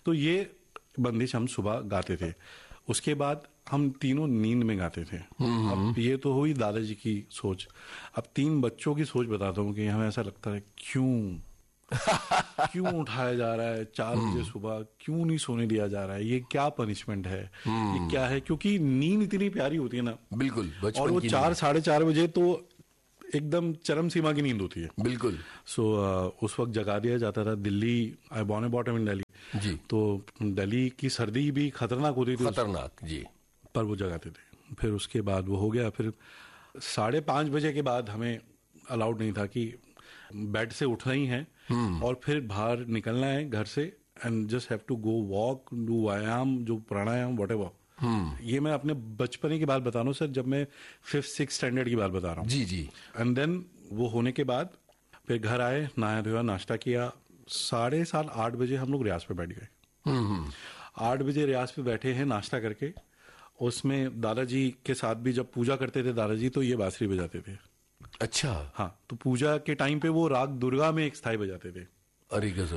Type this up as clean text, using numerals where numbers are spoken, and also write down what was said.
तो ये बंदिश हम सुबह गाते थे। उसके बाद हम तीनों नींद में गाते थे। अब ये तो हुई दादाजी की सोच। अब 3 बच्चों की सोच बताता हूँ कि हमें ऐसा लगता है क्यों उठाया जा रहा है 4 बजे सुबह, क्यों नहीं सोने दिया जा रहा है, ये क्या पनिशमेंट है, ये क्या है। क्योंकि नींद इतनी प्यारी होती है ना, बिल्कुल, बचपन और वो की 4-4:30 बजे तो एकदम चरम सीमा की नींद होती है। बिल्कुल। उस वक्त जगा दिया जाता था। Delhi, I born and bottom in Delhi जी। तो दिल्ली की सर्दी भी खतरनाक होती थी, खतरनाक जी, पर वो जगाते थे। फिर उसके बाद वो हो गया। फिर 5:30 बजे के बाद हमें अलाउड नहीं था कि बेड से उठना ही है और फिर बाहर निकलना है घर से, and just have to go walk, do व्यायाम, जो प्राणायाम, व्हाटएवर। ये मैं अपने बचपने की बात बता रहा हूँ सर, जब मैं 5th-6th स्टैंडर्ड की बात बता रहा हूँ। जी जी। एंड देन वो होने के बाद फिर घर आए, नहाया धोया, नाश्ता किया। 7:30-8 बजे हम लोग रियाज पे बैठ गए। 8 बजे रियाज पे बैठे हैं नाश्ता करके। उसमें दादाजी के साथ भी जब पूजा करते थे दादाजी, तो ये बांसुरी बजाते थे। अच्छा। हाँ, तो पूजा के टाइम पे वो राग दुर्गा में एक स्थाई बजाते थे। अरे गजब।